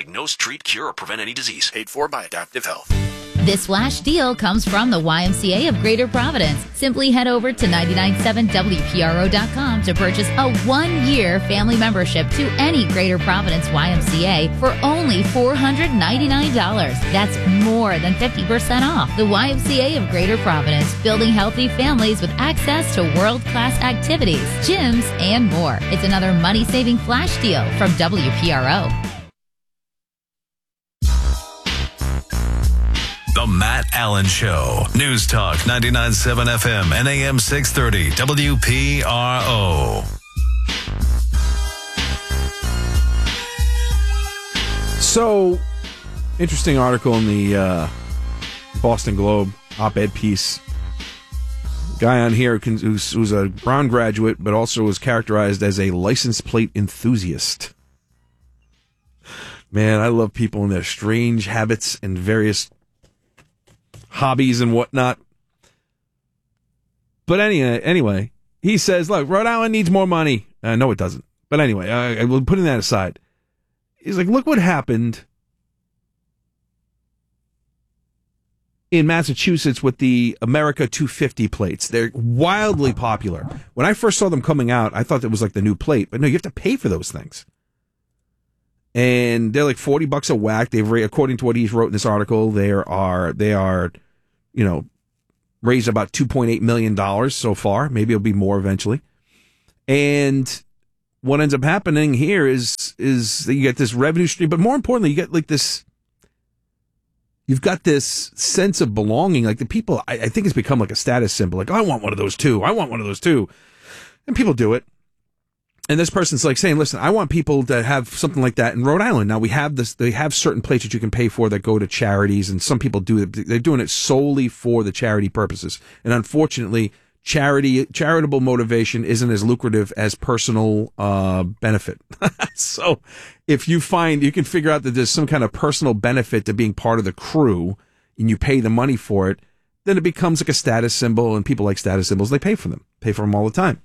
Diagnose, treat, cure, or prevent any disease. Paid for by Adaptive Health. This flash deal comes from the YMCA of Greater Providence. Simply head over to 997WPRO.com to purchase a 1-year family membership to any Greater Providence YMCA for only $499. That's more than 50% off. The YMCA of Greater Providence, building healthy families with access to world-class activities, gyms, and more. It's another money-saving flash deal from WPRO. The Matt Allen Show. News Talk 99.7 FM and AM 630 WPRO. So, interesting article in the Boston Globe op-ed piece. Guy on here who's a Brown graduate, but also was characterized as a license plate enthusiast. Man, I love people and their strange habits and various hobbies and whatnot. But anyway, he says, look, Rhode Island needs more money. No, it doesn't. But anyway, I will putting that aside. He's like, look what happened in Massachusetts with the America 250 plates. They're wildly popular. When I first saw them coming out, I thought it was like the new plate. But no, you have to pay for those things. And they're like $40 a whack. According to what he's wrote in this article, they are, raised about $2.8 million so far. Maybe it'll be more eventually. And what ends up happening here is that you get this revenue stream, but more importantly, you get like this, you've got this sense of belonging. Like the people, I think it's become like a status symbol. Like, oh, I want one of those too. I want one of those too. And people do it. And this person's like saying, listen, I want people to have something like that in Rhode Island. Now we have this, they have certain plates that you can pay for that go to charities, and some people do it. They're doing it solely for the charity purposes. And unfortunately, charitable motivation isn't as lucrative as personal benefit. So if you find you can figure out that there's some kind of personal benefit to being part of the crew and you pay the money for it, then it becomes like a status symbol, and people like status symbols. They pay for them all the time.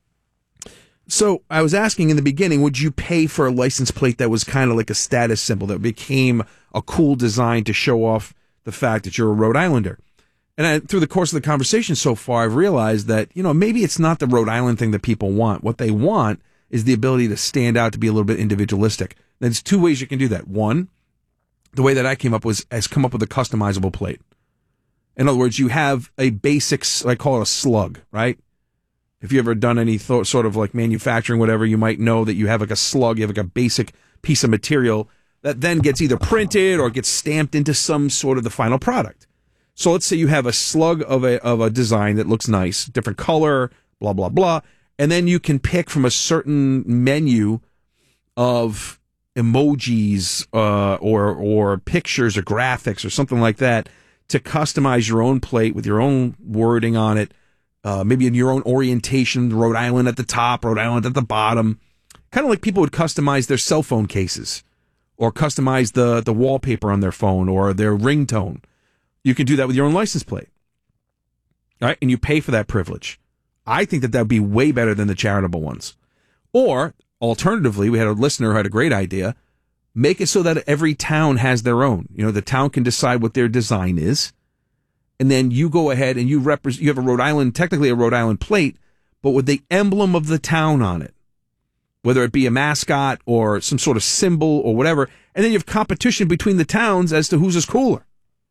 So I was asking in the beginning, would you pay for a license plate that was kind of like a status symbol that became a cool design to show off the fact that you're a Rhode Islander? And through the course of the conversation so far, I've realized that, maybe it's not the Rhode Island thing that people want. What they want is the ability to stand out, to be a little bit individualistic. There's two ways you can do that. One, the way that I came up with a customizable plate. In other words, you have a basic, I call it a slug, right? If you've ever done any sort of like manufacturing, whatever, you might know that you have like a slug, you have like a basic piece of material that then gets either printed or gets stamped into some sort of the final product. So let's say you have a slug of a design that looks nice, different color, blah, blah, blah. And then you can pick from a certain menu of emojis or pictures or graphics or something like that to customize your own plate with your own wording on it. Maybe in your own orientation, Rhode Island at the top, Rhode Island at the bottom. Kind of like people would customize their cell phone cases or customize the wallpaper on their phone or their ringtone. You can do that with your own license plate. All right, and you pay for that privilege. I think that would be way better than the charitable ones. Or, alternatively, we had a listener who had a great idea. Make it so that every town has their own. The town can decide what their design is. And then you go ahead and you have a Rhode Island, technically a Rhode Island plate, but with the emblem of the town on it, whether it be a mascot or some sort of symbol or whatever. And then you have competition between the towns as to whose is cooler.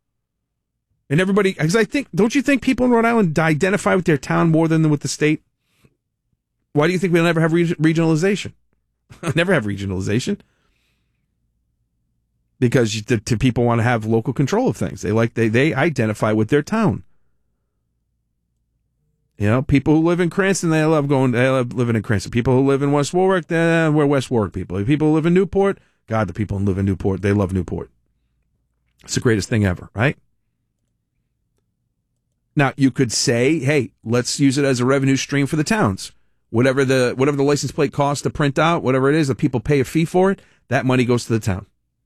And everybody, because don't you think people in Rhode Island identify with their town more than with the state? Why do you think we'll never have regionalization? Never have regionalization. Because the people want to have local control of things. They identify with their town. People who live in Cranston, they love living in Cranston. People who live in West Warwick, we're West Warwick people. People who live in Newport, God, the people who live in Newport, they love Newport. It's the greatest thing ever, right? Now, you could say, hey, let's use it as a revenue stream for the towns. Whatever the license plate costs to print out, whatever it is, the people pay a fee for it, that money goes to the town.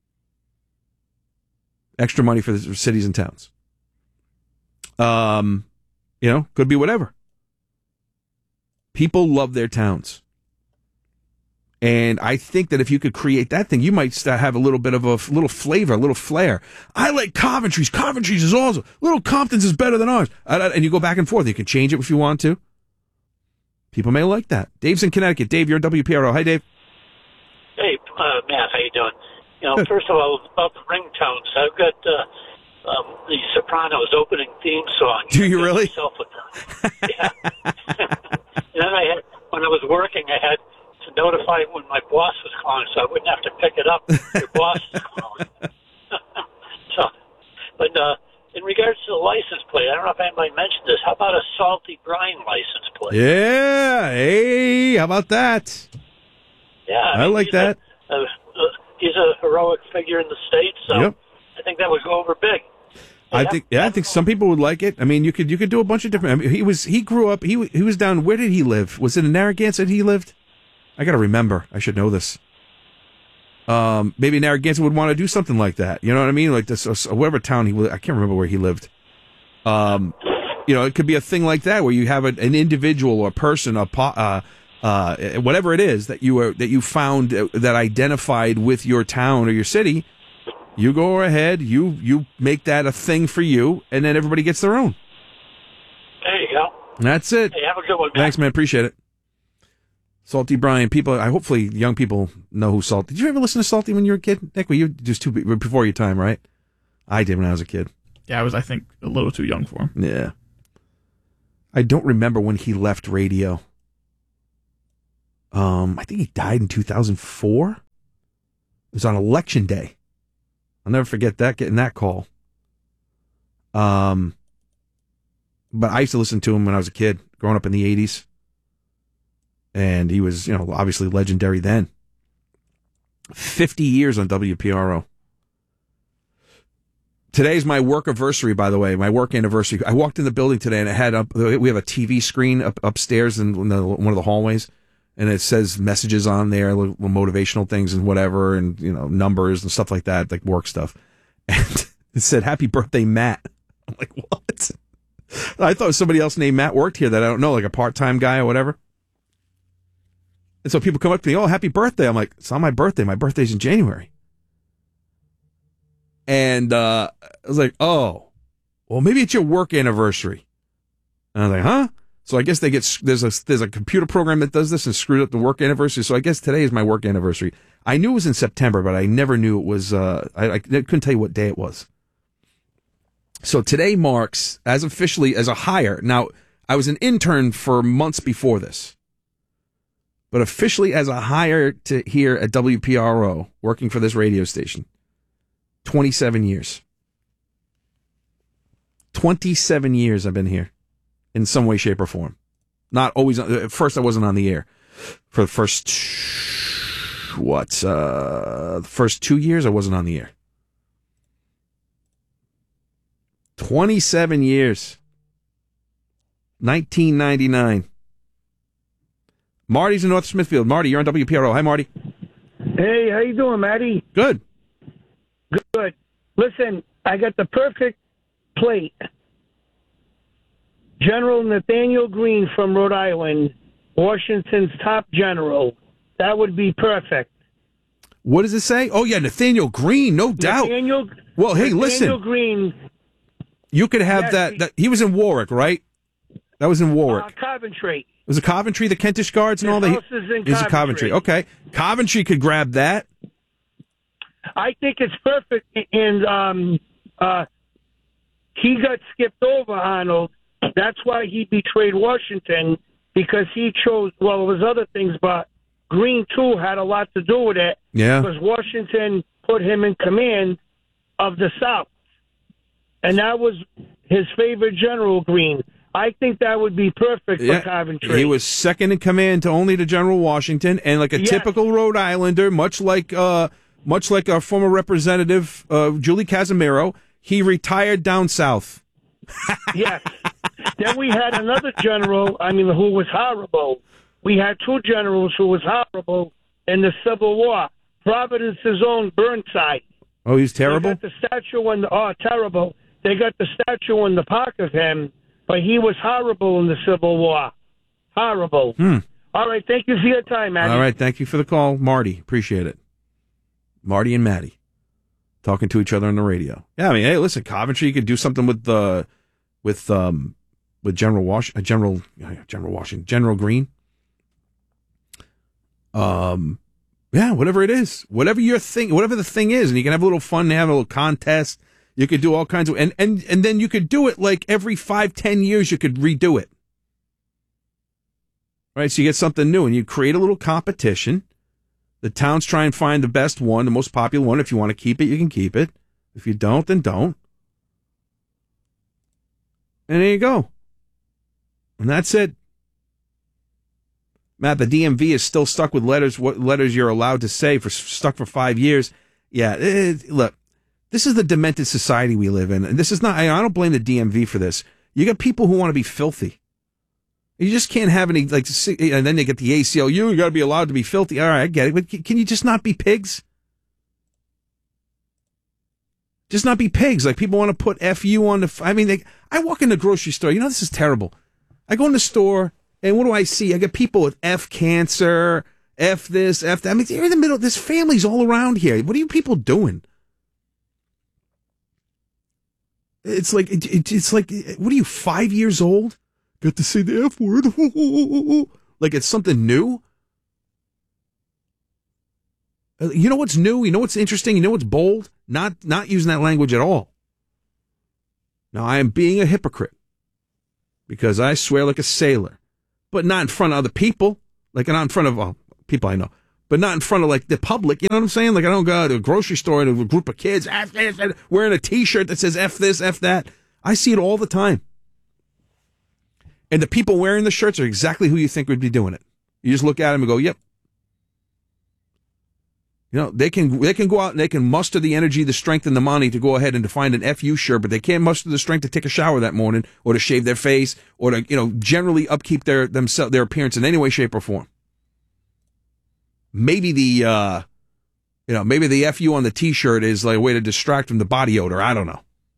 Extra money for the cities and towns. Could be whatever. People love their towns. And I think that if you could create that thing, you might have a little bit of a little flavor, a little flair. I like Coventry's. Coventry's is awesome. Little Compton's is better than ours. And you go back and forth. You can change it if you want to. People may like that. Dave's in Connecticut. Dave, you're WPRO. Hi, Dave. Hey, Matt, how you doing? First of all, about the ringtones, I've got the Sopranos opening theme song. Do you really? Yeah. And then when I was working, I had to notify when my boss was calling, so I wouldn't have to pick it up. Your boss is calling. But in regards to the license plate, I don't know if anybody mentioned this. How about a Salty Brine license plate? Yeah. Hey, how about that? Yeah, I like that. He's a heroic figure in the state, so yep. I think that would go over big. I think some people would like it. I mean, you could do a bunch of different. I mean, he grew up. He was down. Where did he live? Was it in Narragansett? He lived. I got to remember. I should know this. Maybe Narragansett would want to do something like that. You know what I mean? Like this, whatever town he. I can't remember where he lived. It could be a thing like that where you have an individual or person, whatever it is that you found that identified with your town or your city. You go ahead, you make that a thing for you, and then everybody gets their own. There you go. And that's it. Hey, have a good one, man. Thanks, man. Appreciate it. Salty Brian. People, hopefully young people know who Salty. Did you ever listen to Salty when you were a kid? Nick, were you just before your time, right? I did when I was a kid. Yeah, I was, I think, a little too young for him. Yeah. I don't remember when he left radio. I think he died in 2004. It was on election day. I'll never forget that, getting that call. But I used to listen to him when I was a kid, growing up in the 80s. And he was, obviously legendary then. 50 years on WPRO. Today's my work anniversary, by the way, my work anniversary. I walked in the building today and it had we have a TV screen upstairs in one of the hallways. And it says messages on there, little motivational things and whatever, and numbers and stuff like that, like work stuff. And it said, "Happy birthday, Matt." I'm like, what? I thought somebody else named Matt worked here that I don't know, like a part-time guy or whatever. And so people come up to me, "Oh, happy birthday!" I'm like, "It's not my birthday. My birthday's in January." And I was like, "Oh, well, maybe it's your work anniversary." And I was like, "Huh?" So I guess there's a computer program that does this and screwed up the work anniversary. So I guess today is my work anniversary. I knew it was in September, but I never knew it was. I couldn't tell you what day it was. So today marks as officially as a hire. Now I was an intern for months before this, but officially as a hire to here at WPRO, working for this radio station. 27 years. 27 years I've been here. In some way, shape, or form. Not always. At first, I wasn't on the air. For the first, the first 2 years, I wasn't on the air. 27 years. 1999. Marty's in North Smithfield. Marty, you're on WPRO. Hi, Marty. Hey, how you doing, Matty? Good. Good. Listen, I got the perfect plate. General Nathaniel Greene from Rhode Island, Washington's top general. That would be perfect. What does it say? Oh, yeah, Nathaniel Greene, no doubt. Well, hey, listen. Nathaniel Greene. You could have that. He was in Warwick, right? That was in Warwick. Coventry. Was it Coventry, the Kentish Guards and all that? His house is in Coventry. Okay. Coventry could grab that. I think it's perfect. And he got skipped over, Arnold. That's why he betrayed Washington, because he chose, well, it was other things, but Greene, too, had a lot to do with it. Yeah. Because Washington put him in command of the South. And that was his favorite general, Greene. I think that would be perfect for Coventry. He was second in command to only to General Washington, and like a typical Rhode Islander, much like our former representative, Julie Casimiro, he retired down south. Yes. Then we had another general, who was horrible. We had two generals who was horrible in the Civil War. Providence's own Burnside. Oh, he's terrible? They got the statue terrible. They got the statue in the park of him, but he was horrible in the Civil War. Horrible. All right, thank you for your time, Maddie. All right, thank you for the call, Marty. Appreciate it. Marty and Maddie talking to each other on the radio. Yeah, I mean, hey, listen, Coventry, you could do something with General Green. Yeah, whatever it is, whatever the thing is, and you can have a little fun, have a little contest. You could do all kinds of, and then you could do it like every 5-10 years. You could redo it, right? So you get something new, and you create a little competition. The towns try and find the best one, the most popular one. If you want to keep it, you can keep it. If you don't, then don't. And there you go. And that's it. Matt, the DMV is still stuck with what letters you're allowed to say stuck for 5 years. Yeah, look, this is the demented society we live in. And this is not, I don't blame the DMV for this. You got people who want to be filthy. You just can't have any, like, and then they get the ACLU, you got to be allowed to be filthy. All right, I get it. But can you just not be pigs? Just not be pigs. Like, people want to put FU on I walk in the grocery store. You know, this is terrible. I go in the store, and what do I see? I get people with F cancer, F this, F that. I mean, you're in the middle. There's families all around here. What are you people doing? It's like, what are you, 5 years old? Got to say the F word. Like it's something new. You know what's new? You know what's interesting? You know what's bold? Not using that language at all. Now, I am being a hypocrite because I swear like a sailor, but not in front of other people. Like, not in front of people I know, but not in front of, like, the public. You know what I'm saying? Like, I don't go to a grocery store to a group of kids wearing a T-shirt that says F this, F that. I see it all the time. And the people wearing the shirts are exactly who you think would be doing it. You just look at them and go, yep. You know, they can go out and they can muster the energy, the strength, and the money to go ahead and to find an FU shirt, but they can't muster the strength to take a shower that morning or to shave their face or to, you know, generally upkeep their appearance in any way, shape, or form. Maybe the FU on the T-shirt is like a way to distract from the body odor. I don't know.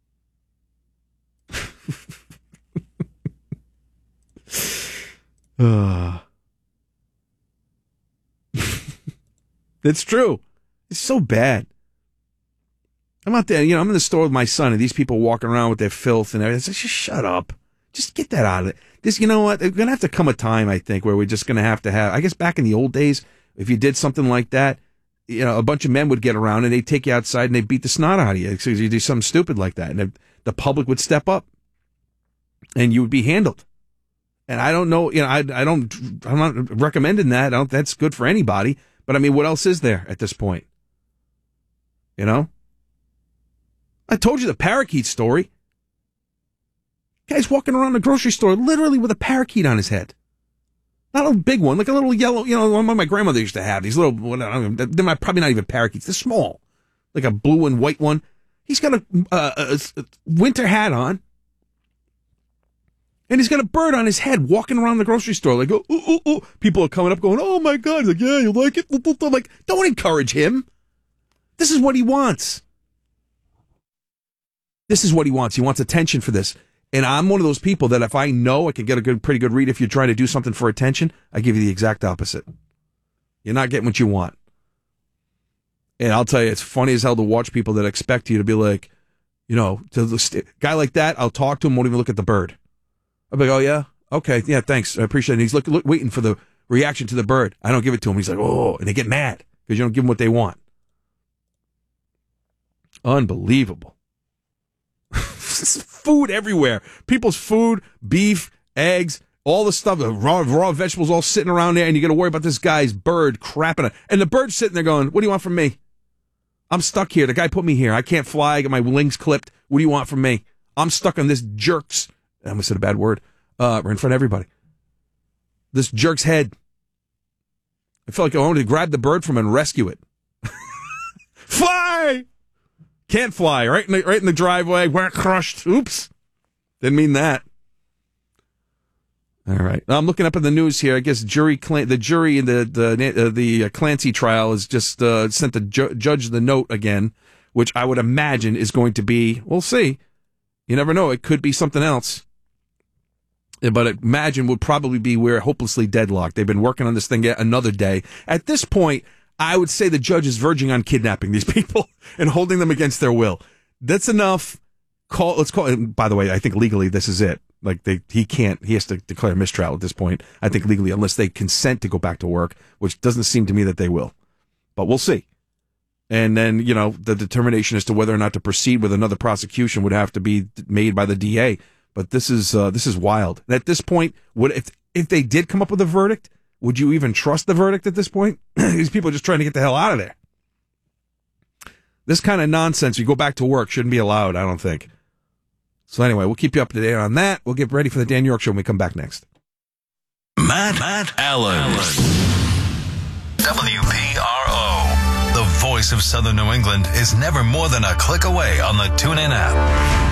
It's true. It's so bad. I'm out there, I'm in the store with my son, and these people walking around with their filth and everything. It's like, just shut up. Just get that out of it. This, you know what? There's going to have to come a time, I think, where we're just going to have, I guess back in the old days, if you did something like that, a bunch of men would get around and they'd take you outside and they'd beat the snot out of you. So you do something stupid like that. And the public would step up and you would be handled. And I don't know, I'm not recommending that. That's good for anybody. But I mean, what else is there at this point? I told you the parakeet story. Guy's walking around the grocery store literally with a parakeet on his head. Not a big one, like a little yellow, one my grandmother used to have. These little, they're probably not even parakeets. They're small, like a blue and white one. He's got a winter hat on. And he's got a bird on his head walking around the grocery store. Like, oh. People are coming up going, oh my God. He's like, yeah, you like it? I'm like, don't encourage him. This is what he wants. This is what he wants. He wants attention for this. And I'm one of those people that if I know I can get a pretty good read if you're trying to do something for attention, I give you the exact opposite. You're not getting what you want. And I'll tell you, it's funny as hell to watch people that expect you to be like, to the guy like that, I'll talk to him, won't even look at the bird. I'll be like, oh, yeah? Okay, yeah, thanks. I appreciate it. And he's waiting for the reaction to the bird. I don't give it to him. He's like, oh, and they get mad because you don't give them what they want. Unbelievable. Food everywhere. People's food, beef, eggs, all the stuff, the raw vegetables all sitting around there, and you got to worry about this guy's bird crapping it. And the bird's sitting there going, what do you want from me? I'm stuck here. The guy put me here. I can't fly. I got my wings clipped. What do you want from me? I'm stuck on this jerk's, I almost said a bad word, in front of everybody. This jerk's head. I felt like I wanted to grab the bird from him and rescue it. Fly! Can't fly. Right in the driveway. We're crushed. Oops. Didn't mean that. All right. I'm looking up in the news here. I guess the jury in the Clancy trial has just sent the judge the note again, which I would imagine is going to be, we'll see. You never know. It could be something else. But imagine would probably be we're hopelessly deadlocked. They've been working on this thing yet another day. At this point, I would say the judge is verging on kidnapping these people and holding them against their will. That's enough. Let's call it. By the way, I think legally this is it. Like he has to declare mistrial at this point. I think legally, unless they consent to go back to work, which doesn't seem to me that they will. But we'll see. And then, the determination as to whether or not to proceed with another prosecution would have to be made by the DA. But this is wild. And at this point, if they did come up with a verdict, would you even trust the verdict at this point? These people are just trying to get the hell out of there. This kind of nonsense, you go back to work, shouldn't be allowed, I don't think. So anyway, we'll keep you up to date on that. We'll get ready for the Dan York Show when we come back next. Matt Allen. WPRO. The voice of Southern New England is never more than a click away on the TuneIn app.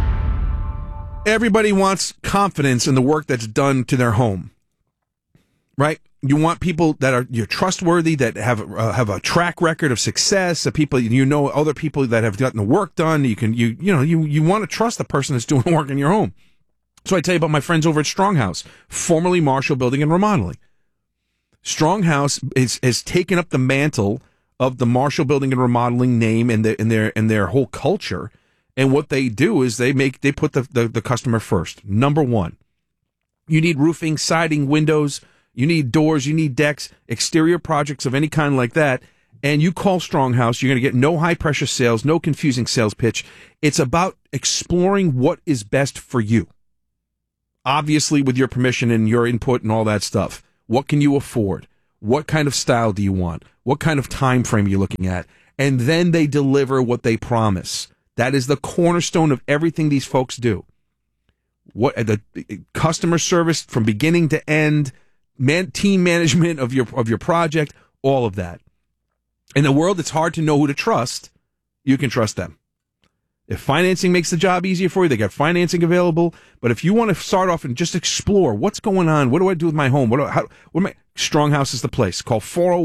Everybody wants confidence in the work that's done to their home, right? You want people that you're trustworthy, that have a track record of success, people other people that have gotten the work done. You want to trust the person that's doing work in your home. So I tell you about my friends over at Stronghouse, formerly Marshall Building and Remodeling. Stronghouse has taken up the mantle of the Marshall Building and Remodeling name and their whole culture. And what they do is they put the customer first. Number one, you need roofing, siding, windows, you need doors, you need decks, exterior projects of any kind like that. And you call Stronghouse, you're going to get no high pressure sales, no confusing sales pitch. It's about exploring what is best for you. Obviously, with your permission and your input and all that stuff. What can you afford? What kind of style do you want? What kind of time frame are you looking at? And then they deliver what they promise. That is the cornerstone of everything these folks do. What the customer service from beginning to end, team management of your project, all of that. In the world, it's hard to know who to trust. You can trust them. If financing makes the job easier for you, they got financing available. But if you want to start off and just explore what's going on, what do I do with my home? Stronghouse is the place. Call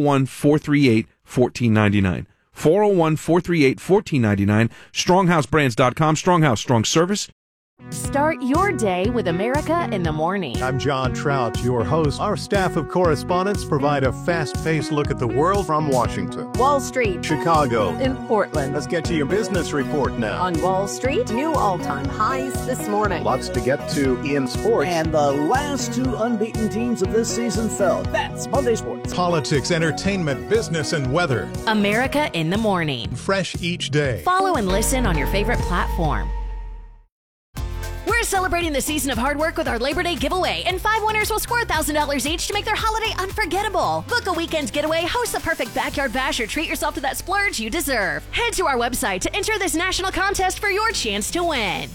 401-438-1499. 401-438-1499. StronghouseBrands.com. Stronghouse, strong service. Start your day with America in the Morning. I'm John Trout, your host. Our staff of correspondents provide a fast-paced look at the world from Washington, Wall Street, Chicago, in Portland. Let's get to your business report now. On Wall Street, new all-time highs this morning. Lots to get to in sports. And the last two unbeaten teams of this season fell. That's Monday Sports. Politics, entertainment, business, and weather. America in the Morning. Fresh each day. Follow and listen on your favorite platform. We're celebrating the season of hard work with our Labor Day giveaway, and 5 winners will score $1,000 each to make their holiday unforgettable. Book a weekend getaway, host the perfect backyard bash, or treat yourself to that splurge you deserve. Head to our website to enter this national contest for your chance to win.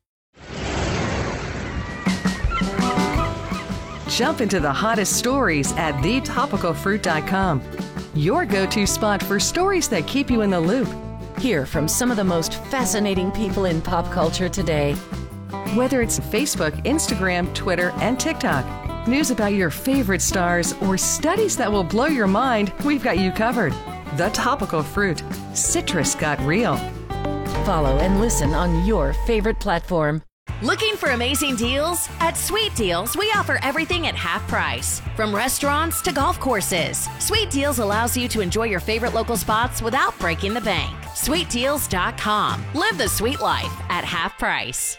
Jump into the hottest stories at thetopicalfruit.com. Your go-to spot for stories that keep you in the loop. Hear from some of the most fascinating people in pop culture today. Whether it's Facebook, Instagram, Twitter, and TikTok, news about your favorite stars, or studies that will blow your mind, we've got you covered. The Topical Fruit. Citrus got real. Follow and listen on your favorite platform. Looking for amazing deals? At Sweet Deals, we offer everything at half price. From restaurants to golf courses, Sweet Deals allows you to enjoy your favorite local spots without breaking the bank. SweetDeals.com. Live the sweet life at half price.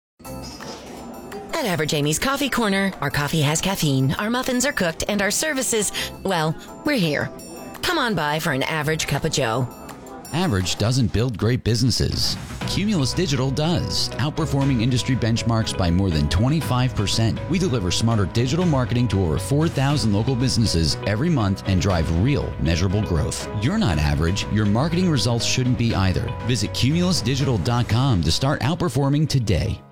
At Average Amy's Coffee Corner, our coffee has caffeine, our muffins are cooked, and our services, well, we're here. Come on by for an average cup of joe. Average doesn't build great businesses. Cumulus Digital does, outperforming industry benchmarks by more than 25%. We deliver smarter digital marketing to over 4,000 local businesses every month and drive real, measurable growth. You're not average. Your marketing results shouldn't be either. Visit cumulusdigital.com to start outperforming today.